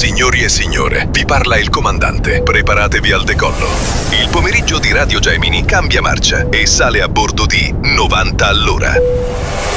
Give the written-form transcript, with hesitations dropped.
Signori e signore, vi parla il comandante. Preparatevi al decollo. Il pomeriggio di Radio Gemini cambia marcia e sale a bordo di 90 all'ora.